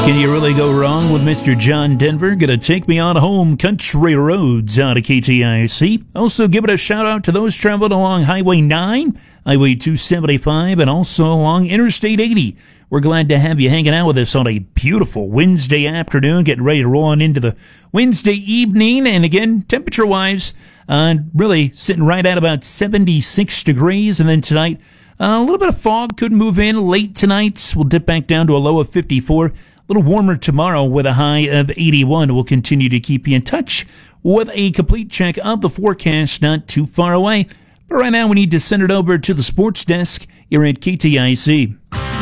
Can you really go wrong with Mr. John Denver? Gonna take me on home country roads out of KTIC. Also give it a shout out to those traveling along Highway 9, Highway 275, and also along Interstate 80. We're glad to have you hanging out with us on a beautiful Wednesday afternoon, getting ready to roll on into the Wednesday evening. And again, temperature-wise, really sitting right at about 76 degrees. And then tonight, a little bit of fog could move in late tonight. We'll dip back down to a low of 54. A little warmer tomorrow with a high of 81. We'll continue to keep you in touch with a complete check of the forecast not too far away. But right now we need to send it over to the sports desk here at KTIC.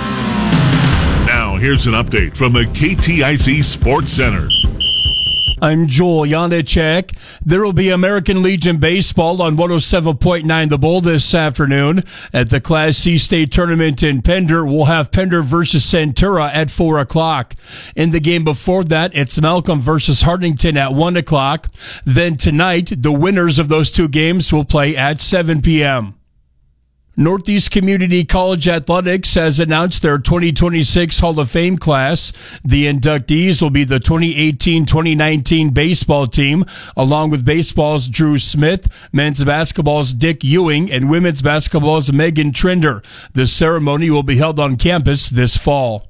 Now here's an update from the KTIC Sports Center. I'm Joel Janacek. There will be American Legion Baseball on 107.9 The Bull this afternoon. At the Class C state tournament in Pender, we'll have Pender versus Centura at 4 o'clock. In the game before that, it's Malcolm versus Hartington at 1 o'clock. Then tonight, the winners of those two games will play at 7 p.m. Northeast Community College Athletics has announced their 2026 Hall of Fame class. The inductees will be the 2018-2019 baseball team, along with baseball's Drew Smith, men's basketball's Dick Ewing, and women's basketball's Megan Trinder. The ceremony will be held on campus this fall.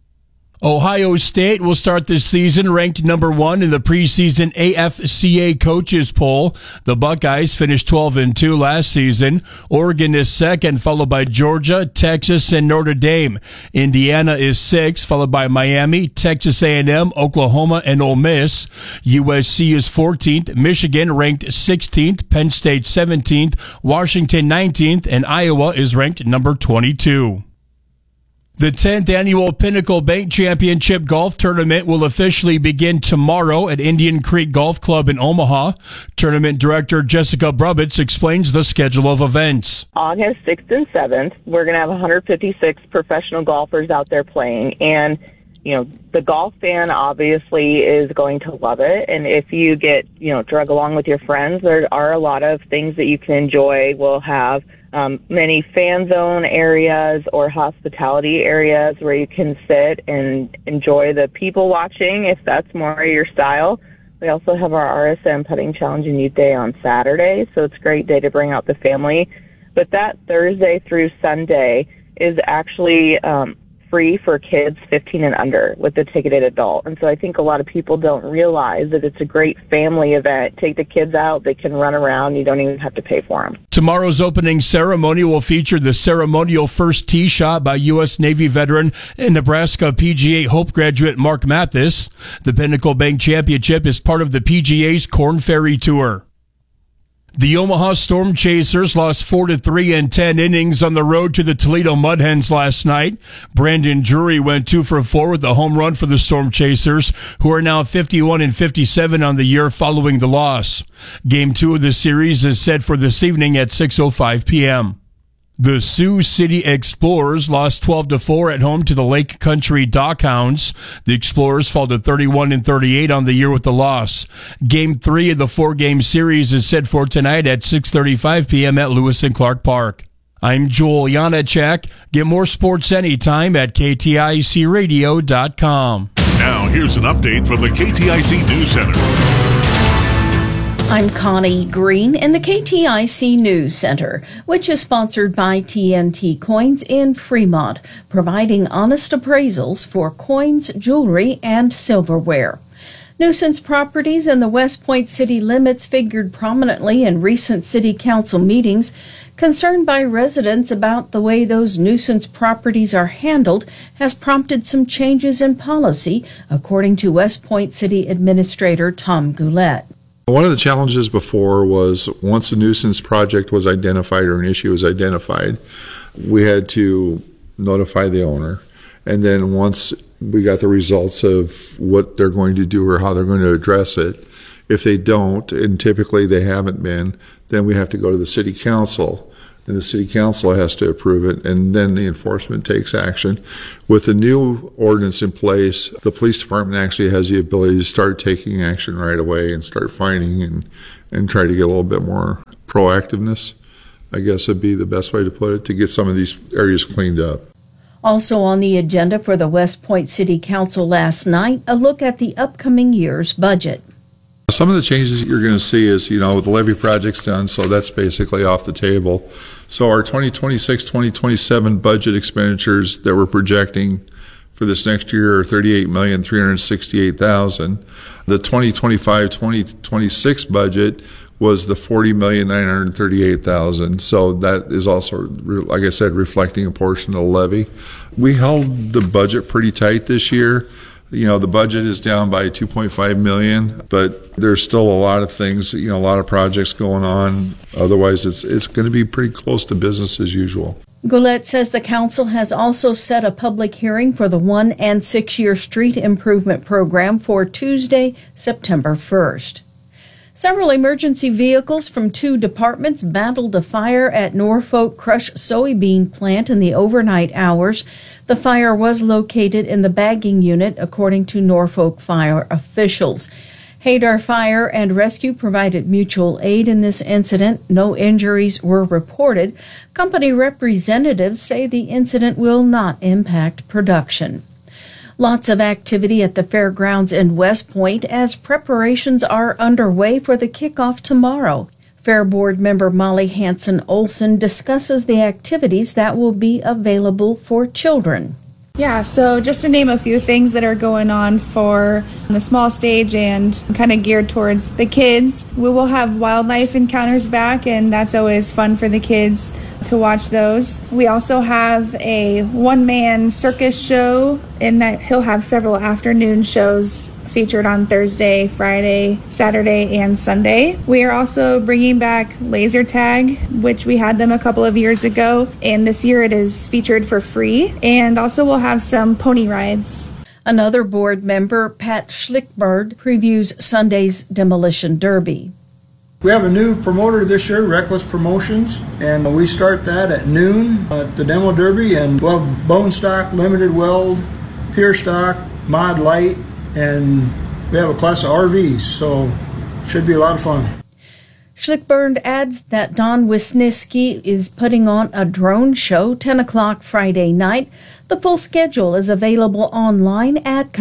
Ohio State will start this season ranked number 1 in the preseason AFCA coaches poll. The Buckeyes finished 12-2 last season. Oregon is second, followed by Georgia, Texas, and Notre Dame. Indiana is 6th, followed by Miami, Texas A&M, Oklahoma, and Ole Miss. USC is 14th, Michigan ranked 16th, Penn State 17th, Washington 19th, and Iowa is ranked number 22. The 10th annual Pinnacle Bank Championship Golf Tournament will officially begin tomorrow at Indian Creek Golf Club in Omaha. Tournament Director Jessica Brubitz explains the schedule of events. August 6th and 7th, we're going to have 156 professional golfers out there playing. And, you know, the golf fan obviously is going to love it. And if you get, drug along with your friends, there are a lot of things that you can enjoy. We'll have many fan zone areas or hospitality areas where you can sit and enjoy the people watching if that's more your style. We also have our RSM Putting Challenge and Youth Day on Saturday, so it's a great day to bring out the family. But that Thursday through Sunday is actually free for kids 15 and under with the ticketed adult. And so I think a lot of people don't realize that it's a great family event. Take the kids out, they can run around, you don't even have to pay for them. Tomorrow's opening ceremony will feature the ceremonial first tee shot by U.S. Navy veteran and Nebraska PGA Hope graduate Mark Mathis. The Pinnacle Bank Championship is part of the PGA's Korn Ferry Tour. The Omaha Storm Chasers lost 4-3 in 10 innings on the road to the Toledo Mud Hens last night. Brandon Drury went 2 for 4 with a home run for the Storm Chasers, who are now 51-57 on the year following the loss. Game 2 of the series is set for this evening at 6:05 p.m. The Sioux City Explorers lost 12-4 at home to the Lake Country Dockhounds. The Explorers fall to 31-38 on the year with the loss. Game 3 of the 4-game series is set for tonight at 6:35 p.m. at Lewis and Clark Park. I'm Joel Janacek. Get more sports anytime at KTICradio.com. Now here's an update from the KTIC News Center. I'm Connie Green in the KTIC News Center, which is sponsored by TNT Coins in Fremont, providing honest appraisals for coins, jewelry, and silverware. Nuisance properties in the West Point city limits figured prominently in recent city council meetings. Concern by residents about the way those nuisance properties are handled has prompted some changes in policy, according to West Point City Administrator Tom Goulet. One of the challenges before was once a nuisance project was identified or an issue was identified, we had to notify the owner. And then once we got the results of what they're going to do or how they're going to address it, if they don't, and typically they haven't been, then we have to go to the city council. And the city council has to approve it, and then the enforcement takes action. With the new ordinance in place, the police department actually has the ability to start taking action right away and start fining and try to get a little bit more proactiveness, I guess would be the best way to put it, to get some of these areas cleaned up. Also on the agenda for the West Point City Council last night, a look at the upcoming year's budget. Some of the changes that you're going to see is, the levy project's done, so that's basically off the table. So our 2026-2027 budget expenditures that we're projecting for this next year are $38,368,000. The 2025-2026 budget was the $40,938,000. So that is also, like I said, reflecting a portion of the levy. We held the budget pretty tight this year. The budget is down by $2.5 million, but there's still a lot of things, a lot of projects going on. Otherwise, it's going to be pretty close to business as usual. Goulet says the council has also set a public hearing for the 1- and 6-year street improvement program for Tuesday, September 1st. Several emergency vehicles from 2 departments battled a fire at Norfolk Crush soybean plant in the overnight hours. The fire was located in the bagging unit, according to Norfolk fire officials. Hadar Fire and Rescue provided mutual aid in this incident. No injuries were reported. Company representatives say the incident will not impact production. Lots of activity at the fairgrounds in West Point as preparations are underway for the kickoff tomorrow. Fair Board member Molly Hanson Olson discusses the activities that will be available for children. Yeah, so just to name a few things that are going on for the small stage and kind of geared towards the kids. We will have wildlife encounters back, and that's always fun for the kids to watch those. We also have a one-man circus show in that he'll have several afternoon shows featured on Thursday, Friday, Saturday, and Sunday. We are also bringing back laser tag, which we had them a couple of years ago, and this year it is featured for free. And also we'll have some pony rides. Another board member, Pat Schlickberg, previews Sunday's Demolition Derby. We have a new promoter this year, Reckless Promotions, and we start that at noon at the Demo Derby, and we'll have bone stock, limited weld, pure stock, mod light, and we have a class of RVs, so it should be a lot of fun. Schlickburn adds that Don Wisniewski is putting on a drone show 10 o'clock Friday night. The full schedule is available online at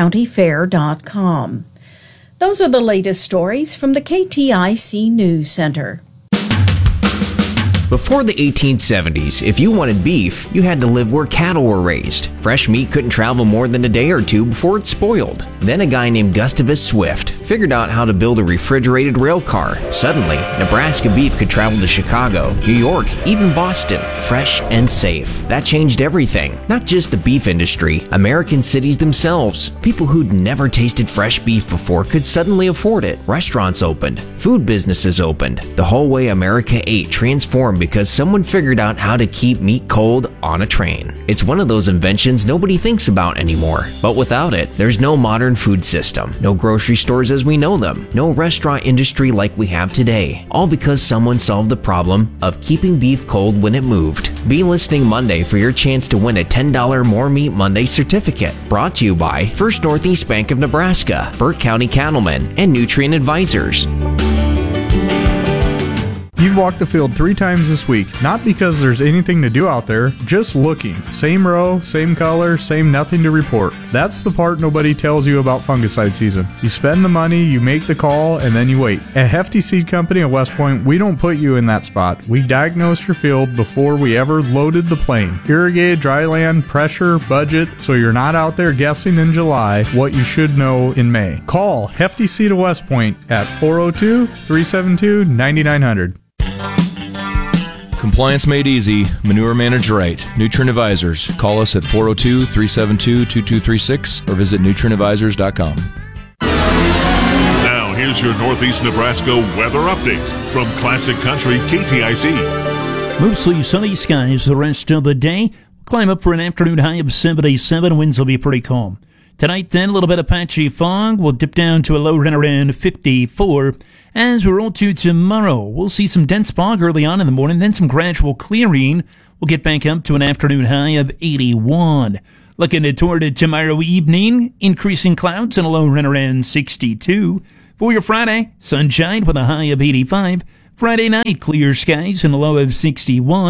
CummingCountyFair.com. Those are the latest stories from the KTIC News Center. Before the 1870s, if you wanted beef, you had to live where cattle were raised. Fresh meat couldn't travel more than a day or two before it spoiled. Then a guy named Gustavus Swift figured out how to build a refrigerated rail car. Suddenly, Nebraska beef could travel to Chicago, New York, even Boston, fresh and safe. That changed everything. Not just the beef industry, American cities themselves. People who'd never tasted fresh beef before could suddenly afford it. Restaurants opened. Food businesses opened. The whole way America ate transformed because someone figured out how to keep meat cold on a train. It's one of those inventions nobody thinks about anymore. But without it, there's no modern food system, no grocery stores as we know them, no restaurant industry like we have today. All because someone solved the problem of keeping beef cold when it moved. Be listening Monday for your chance to win a $10 More Meat Monday certificate. Brought to you by First Northeast Bank of Nebraska, Burke County Cattlemen, and Nutrient Advisors. You've walked the field 3 times this week, not because there's anything to do out there, just looking. Same row, same color, same nothing to report. That's the part nobody tells you about fungicide season. You spend the money, you make the call, and then you wait. At Hefty Seed Company at West Point, we don't put you in that spot. We diagnose your field before we ever loaded the plane. Irrigated, dry land, pressure, budget, so you're not out there guessing in July what you should know in May. Call Hefty Seed of West Point at 402-372-9900. Compliance made easy. Manure managed right. Nutrient Advisors. Call us at 402-372-2236 or visit nutrientadvisors.com. Now, here's your Northeast Nebraska weather update from Classic Country KTIC. Mostly sunny skies the rest of the day. We'll climb up for an afternoon high of 77. Winds will be pretty calm. Tonight, then, a little bit of patchy fog. We'll dip down to a low right around 54. As we roll to tomorrow, we'll see some dense fog early on in the morning, then some gradual clearing. We'll get back up to an afternoon high of 81. Looking toward tomorrow evening, increasing clouds and a low right around 62. For your Friday, sunshine with a high of 85. Friday night, clear skies and a low of 61.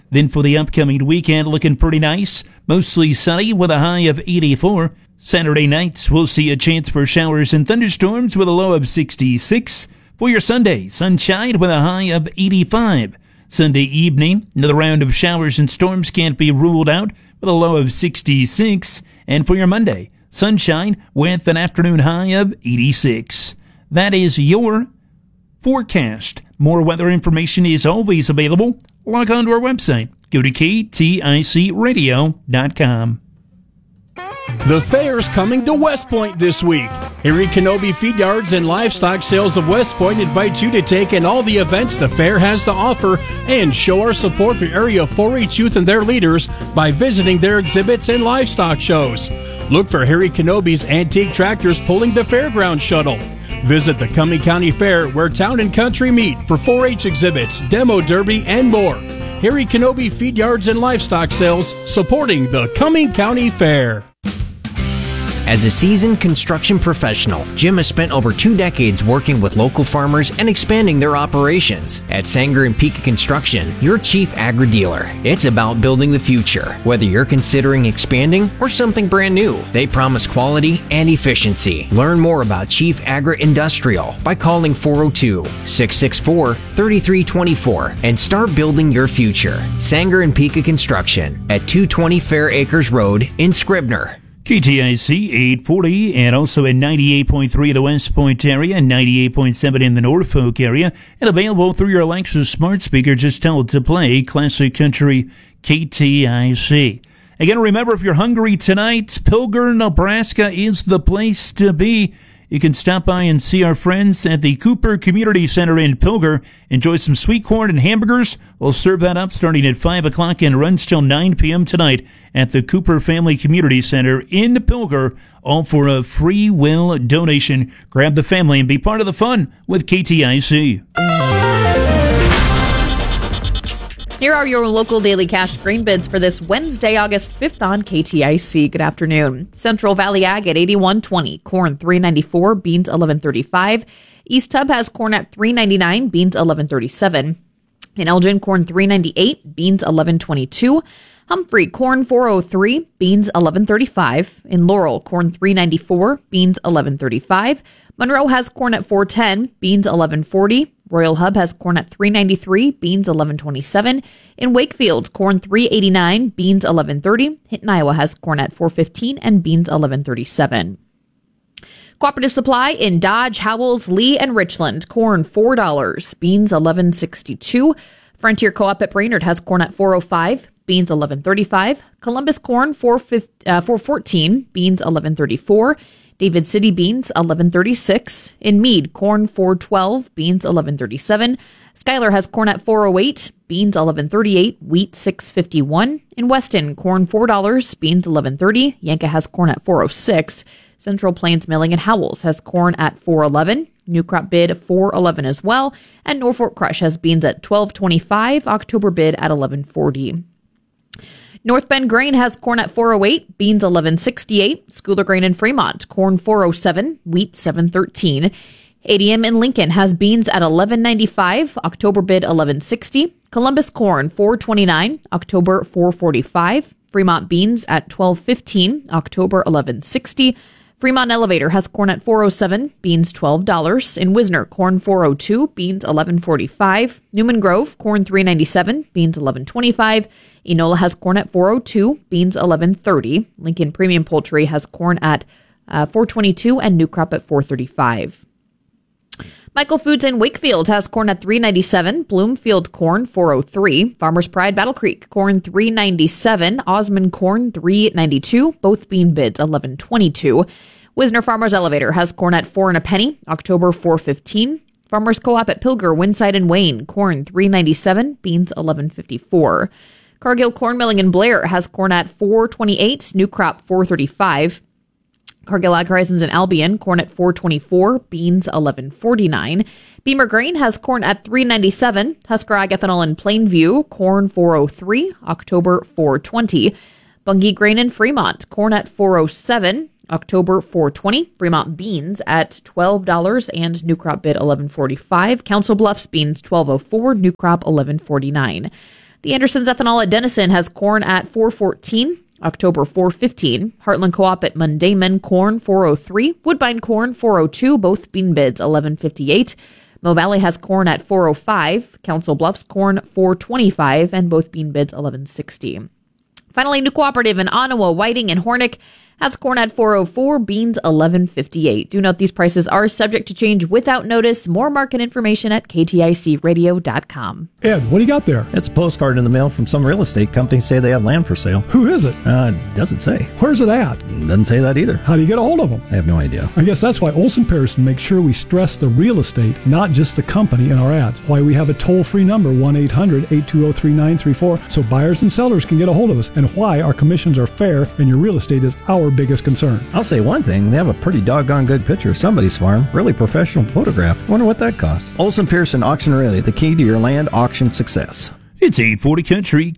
Then for the upcoming weekend, looking pretty nice. Mostly sunny with a high of 84. Saturday nights, we'll see a chance for showers and thunderstorms with a low of 66. For your Sunday, sunshine with a high of 85. Sunday evening, another round of showers and storms can't be ruled out with a low of 66. And for your Monday, sunshine with an afternoon high of 86. That is your forecast. More weather information is always available. Log on to our website. Go to kticradio.com. The fair's coming to West Point this week. Harry Kenobi Feed Yards and Livestock Sales of West Point invite you to take in all the events the fair has to offer and show our support for area 4-H youth and their leaders by visiting their exhibits and livestock shows. Look for Harry Kenobi's antique tractors pulling the fairground shuttle. Visit the Cumming County Fair where town and country meet for 4-H exhibits, demo derby, and more. Harry Kenobi Feed Yards and Livestock Sales, supporting the Cumming County Fair. As a seasoned construction professional, Jim has spent over 2 decades working with local farmers and expanding their operations. At Sanger and Pika Construction, your chief agri-dealer. It's about building the future. Whether you're considering expanding or something brand new, they promise quality and efficiency. Learn more about Chief Agri-Industrial by calling 402-664-3324 and start building your future. Sanger and Pika Construction at 220 Fair Acres Road in Scribner. KTIC 840 and also at 98.3 in the West Point area and 98.7 in the Norfolk area, and available through your Alexa smart speaker. Just tell it to play Classic Country KTIC. Again, remember, if you're hungry tonight, Pilger, Nebraska is the place to be. You can stop by and see our friends at the Cooper Community Center in Pilger. Enjoy some sweet corn and hamburgers. We'll serve that up starting at 5 o'clock and runs till 9 p.m. tonight at the Cooper Family Community Center in Pilger, all for a free will donation. Grab the family and be part of the fun with KTIC. Here are your local daily cash grain bids for this Wednesday, August 5th on KTIC. Good afternoon. Central Valley Ag at 81.20, corn $3.94, beans $11.35. East Hub has corn at $3.99, beans $11.37. In Elgin, corn $3.98, beans $11.22. Humphrey, corn $4.03, beans $11.35. In Laurel, corn $3.94, beans $11.35. Monroe has corn at $4.10, beans $11.40. Royal Hub has corn at $3.93, beans $11.27. In Wakefield, corn $3.89, beans $11.30. Hinton, Iowa has corn at $4.15 and beans $11.37. Cooperative Supply in Dodge, Howells, Lee, and Richland, corn $4, beans $11.62. Frontier Co-op at Brainerd has corn at $4.05, beans $11.35. Columbus corn $4.14, beans $11.34. David City beans $11.36. In Meade, corn $4.12, beans $11.37. Schuyler has corn at $4.08, beans $11.38, wheat $6.51. In Weston, corn $4, beans $11.30. Yanka has corn at $4.06. Central Plains Milling and Howells has corn at $4.11. New crop bid $4.11 as well. And Norfolk Crush has beans at $12.25. October bid at $11.40. North Bend Grain has corn at $4.08, beans $11.68. Schooler Grain in Fremont, corn $4.07, wheat $7.13. ADM in Lincoln has beans at $11.95, October bid $11.60. Columbus corn $4.29, October $4.45. Fremont beans at $12.15, October $11.60. Fremont Elevator has corn at $4.07, beans $12. In Wisner, corn $4.02, beans $11.45. Newman Grove, corn $3.97, beans $11.25. Enola has corn at $4.02, beans $11.30. Lincoln Premium Poultry has corn at $4.22 and new crop at $4.35. Michael Foods in Wakefield has corn at $3.97, Bloomfield corn $4.03, Farmers Pride Battle Creek corn $3.97, Osmond corn $3.92, both bean bids $11.22. Wisner Farmers Elevator has corn at $4 and a penny, October $4.15. Farmers Co-op at Pilger, Winside and Wayne, corn $3.97, beans $11.54. Cargill Corn Milling in Blair has corn at $4.28, new crop $4.35. Cargill Ag Horizons in Albion, corn at $4.24, beans $11.49. Beamer Grain has corn at $3.97. Husker Ag Ethanol in Plainview, corn $4.03, October $4.20. Bungie Grain in Fremont, corn at $4.07, October $4.20. Fremont beans at $12 and new crop bid $11.45. Council Bluffs beans $12.04, new crop $11.49. The Andersons Ethanol at Denison has corn at $4.14. October $4.15. Heartland Co-op at Mundaman, corn $4.03. Woodbine corn $4.02. Both bean bids $11.58. Mill Valley has corn at $4.05. Council Bluffs corn $4.25, and both bean bids $11.60. Finally, New Cooperative in Ottawa, Whiting, and Hornick has corn at $4.04, beans $11.58. Do note these prices are subject to change without notice. More market information at kticradio.com. Ed, what do you got there? It's a postcard in the mail from some real estate company say they have land for sale. Who is it? Doesn't say. Where's it at? Doesn't say that either. How do you get a hold of them? I have no idea. I guess that's why Olson Pearson makes sure we stress the real estate, not just the company in our ads. Why we have a toll-free number, 1-800-820-3934, so buyers and sellers can get a hold of us, and why our commissions are fair and your real estate is our biggest concern. I'll say one thing, they have a pretty doggone good picture of somebody's farm. Really professional photograph. Wonder what that costs. Olson Pearson Auction Aurelia, the key to your land auction success. It's 840 Country,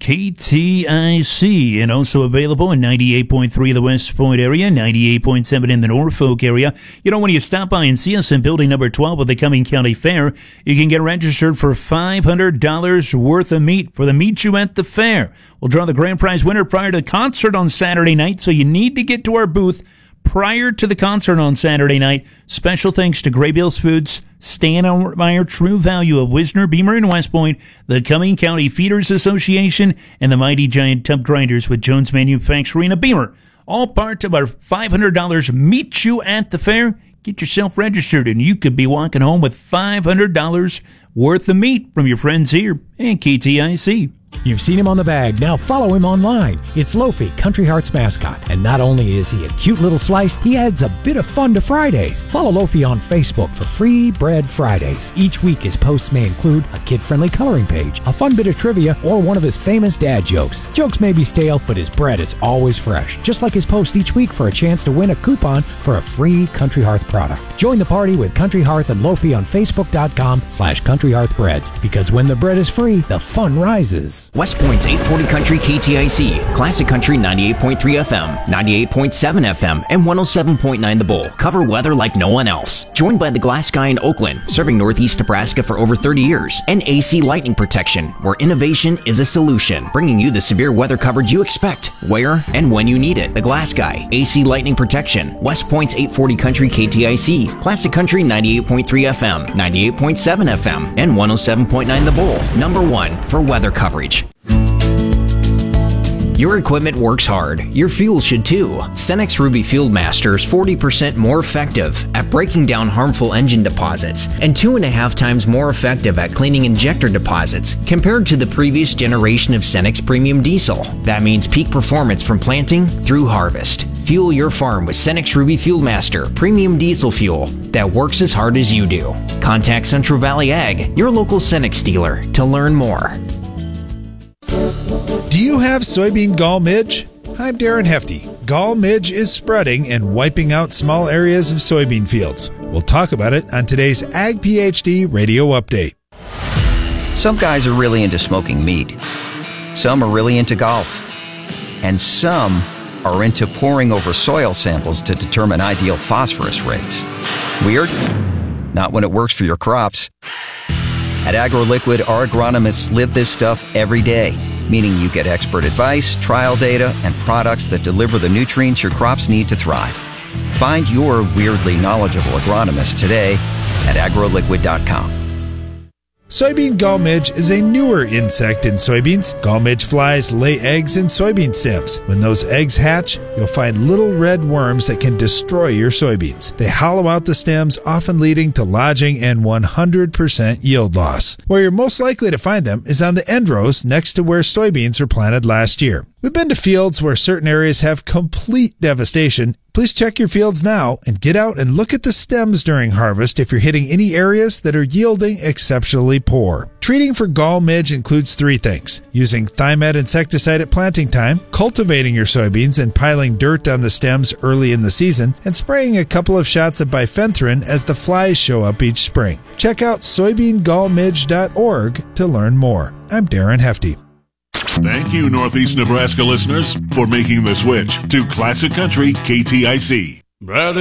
KTIC, and also available in 98.3 of the West Point area, 98.7 in the Norfolk area. You know, when you stop by and see us in building number 12 of the Cumming County Fair, you can get registered for $500 worth of meat for the Meet You at the Fair. We'll draw the grand prize winner prior to the concert on Saturday night, so you need to get to our booth prior to the concert on Saturday night. Special thanks to Gray Bills Foods, Stan Meyer, True Value of Wisner, Beamer, and West Point, the Cumming County Feeders Association, and the Mighty Giant Tub Grinders with Jones Manufacturing of Beamer. All part of our $500 Meet You at the Fair. Get yourself registered, and you could be walking home with $500 worth of meat from your friends here at KTIC. You've seen him on the bag, now follow him online. It's Lofi, Country Heart's mascot. And not only is he a cute little slice, he adds a bit of fun to Fridays. Follow Lofi on Facebook for Free Bread Fridays. Each week his posts may include a kid-friendly coloring page, a fun bit of trivia, or one of his famous dad jokes. Jokes may be stale, but his bread is always fresh. Just like his post each week for a chance to win a coupon for a free Country Hearth product. Join the party with Country Hearth and Lofi on Facebook.com/Country Hearth Breads. Because when the bread is free, the fun rises. West Point's 840 Country KTIC, Classic Country 98.3 FM, 98.7 FM, and 107.9 The Bull cover weather like no one else. Joined by the Glass Guy in Oakland, serving Northeast Nebraska for over 30 years, and AC Lightning Protection, where innovation is a solution, bringing you the severe weather coverage you expect, where and when you need it. The Glass Guy, AC Lightning Protection, West Point's 840 Country KTIC, Classic Country 98.3 FM, 98.7 FM, and 107.9 The Bull, #1 for weather coverage. Your equipment works hard. Your fuel should too. Cenex Ruby Fieldmaster is 40% more effective at breaking down harmful engine deposits and 2.5 times more effective at cleaning injector deposits compared to the previous generation of Cenex Premium Diesel. That means peak performance from planting through harvest. Fuel your farm with Cenex Ruby Fieldmaster Premium Diesel Fuel that works as hard as you do. Contact Central Valley Ag, your local Cenex dealer, to learn more. Do you have soybean gall midge? I'm Darren Hefty. Gall midge is spreading and wiping out small areas of soybean fields. We'll talk about it on today's Ag PhD Radio Update. Some guys are really into smoking meat. Some are really into golf. And some are into poring over soil samples to determine ideal phosphorus rates. Weird? Not when it works for your crops. At AgroLiquid, our agronomists live this stuff every day, meaning you get expert advice, trial data, and products that deliver the nutrients your crops need to thrive. Find your weirdly knowledgeable agronomist today at agroliquid.com. Soybean gall midge is a newer insect in soybeans. Gall midge flies lay eggs in soybean stems. When those eggs hatch, you'll find little red worms that can destroy your soybeans. They hollow out the stems, often leading to lodging and 100% yield loss. Where you're most likely to find them is on the end rows next to where soybeans were planted last year. We've been to fields where certain areas have complete devastation. Please check your fields now and get out and look at the stems during harvest if you're hitting any areas that are yielding exceptionally poor. Treating for gall midge includes 3 things: using Thimet insecticide at planting time, cultivating your soybeans and piling dirt on the stems early in the season, and spraying a couple of shots of bifenthrin as the flies show up each spring. Check out soybeangallmidge.org to learn more. I'm Darren Hefty. Thank you, Northeast Nebraska listeners, for making the switch to Classic Country KTIC. Brother